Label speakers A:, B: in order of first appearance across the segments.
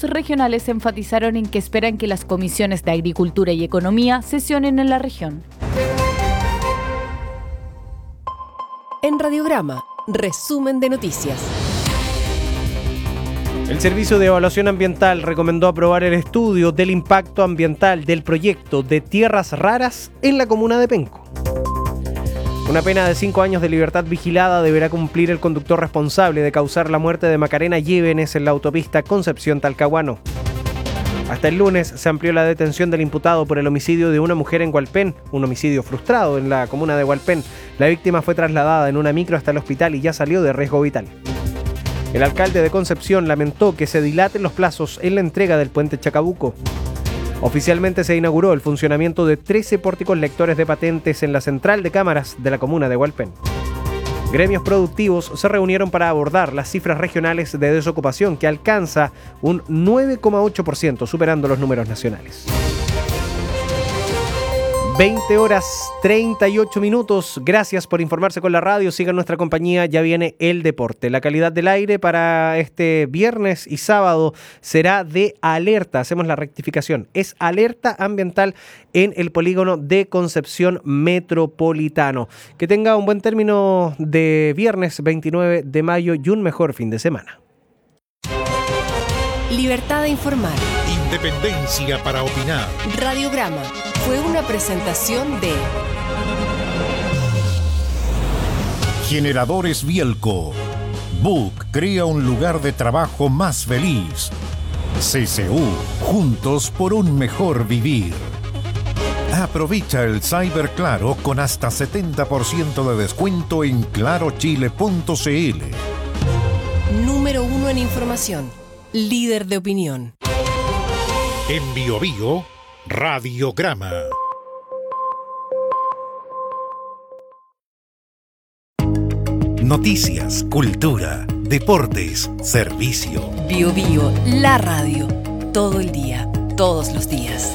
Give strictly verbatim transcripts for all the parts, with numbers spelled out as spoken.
A: funcionarios regionales enfatizaron en que esperan que las comisiones de Agricultura y Economía sesionen en la región.
B: En Radiograma, resumen de noticias.
C: El Servicio de Evaluación Ambiental recomendó aprobar el estudio del impacto ambiental del proyecto de tierras raras en la comuna de Penco. Una pena de cinco años de libertad vigilada deberá cumplir el conductor responsable de causar la muerte de Macarena Llévenes en la autopista Concepción-Talcahuano. Hasta el lunes se amplió la detención del imputado por el homicidio de una mujer en Hualpén, un homicidio frustrado en la comuna de Hualpén. La víctima fue trasladada en una micro hasta el hospital y ya salió de riesgo vital. El alcalde de Concepción lamentó que se dilaten los plazos en la entrega del puente Chacabuco. Oficialmente se inauguró el funcionamiento de trece pórticos lectores de patentes en la central de cámaras de la comuna de Hualpén. Gremios productivos se reunieron para abordar las cifras regionales de desocupación, que alcanza un nueve coma ocho por ciento, superando los números nacionales. veinte horas treinta y ocho minutos. Gracias por informarse con la radio. Sigan nuestra compañía, ya viene el deporte. La calidad del aire para este viernes y sábado será de alerta. Hacemos la rectificación. Es alerta ambiental en el polígono de Concepción Metropolitano. Que tenga un buen término de viernes veintinueve de mayo y un mejor fin de semana.
B: Libertad de informar.
D: Independencia para opinar.
B: Radiograma fue una presentación de
D: Generadores Bielco. Book crea un lugar de trabajo más feliz. C C U, juntos por un mejor vivir. Aprovecha el Cyber Claro con hasta setenta por ciento de descuento en claro chile punto c l.
B: Número uno en información. Líder de opinión.
D: En Bio Bio, Radiograma. Noticias, cultura, deportes, servicio.
B: Bio Bio, la radio. Todo el día, todos los días.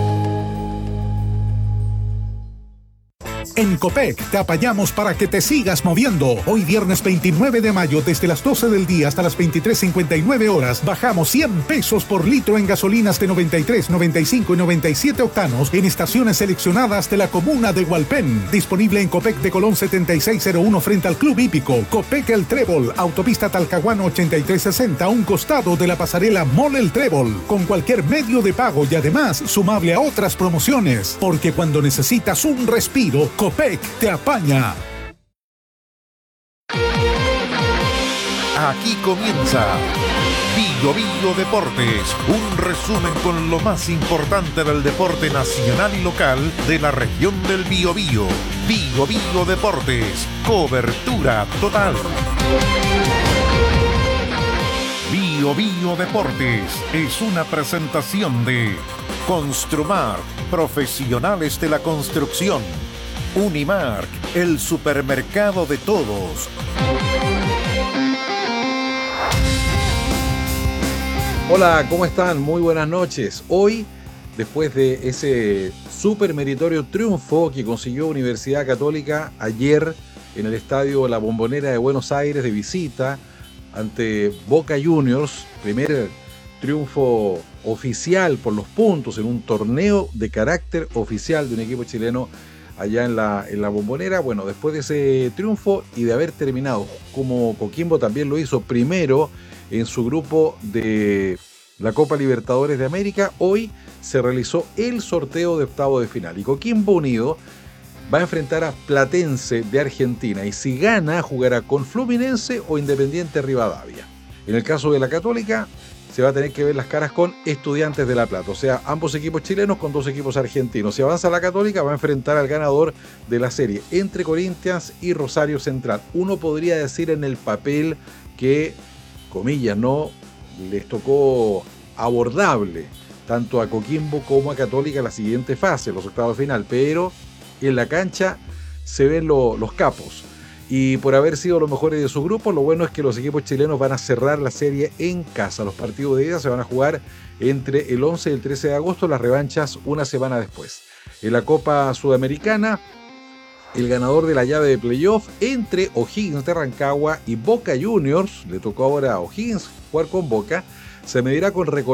E: En Copec te apoyamos para que te sigas moviendo. Hoy viernes veintinueve de mayo, desde las doce del día hasta las veintitrés cincuenta y nueve horas, bajamos cien pesos por litro en gasolinas de noventa y tres, noventa y cinco y noventa y siete octanos en estaciones seleccionadas de la comuna de Hualpén. Disponible en Copec de Colón setenta y seis cero uno frente al Club Hípico. Copec El Trébol, autopista Talcahuano ochenta y tres sesenta, a un costado de la pasarela Mall El Trébol. Con cualquier medio de pago y además sumable a otras promociones. Porque cuando necesitas un respiro, Copec te apaña.
D: Aquí comienza Bio Bio Deportes, un resumen con lo más importante del deporte nacional y local de la región del Biobío. Bio Bio Deportes, cobertura total. Bio Bio Deportes es una presentación de Construmar, profesionales de la construcción. Unimark, el supermercado de todos.
F: Hola, ¿cómo están? Muy buenas noches. Hoy, después de ese super meritorio triunfo que consiguió Universidad Católica ayer en el estadio La Bombonera de Buenos Aires de visita ante Boca Juniors, primer triunfo oficial por los puntos en un torneo de carácter oficial de un equipo chileno allá en la, en la Bombonera. Bueno, después de ese triunfo y de haber terminado, como Coquimbo también lo hizo primero en su grupo de la Copa Libertadores de América, hoy se realizó el sorteo de octavo de final y Coquimbo Unido va a enfrentar a Platense de Argentina y si gana jugará con Fluminense o Independiente Rivadavia. En el caso de la Católica se va a tener que ver las caras con Estudiantes de La Plata, o sea, ambos equipos chilenos con dos equipos argentinos. Si avanza la Católica va a enfrentar al ganador de la serie entre Corinthians y Rosario Central. Uno podría decir en el papel que, comillas, no les tocó abordable tanto a Coquimbo como a Católica la siguiente fase, los octavos de final, pero en la cancha se ven lo, los capos. Y por haber sido los mejores de su grupo, lo bueno es que los equipos chilenos van a cerrar la serie en casa. Los partidos de ida se van a jugar entre el once y el trece de agosto, las revanchas una semana después. En la Copa Sudamericana, el ganador de la llave de playoff entre O'Higgins de Rancagua y Boca Juniors, le tocó ahora a O'Higgins jugar con Boca, se medirá con Recoleta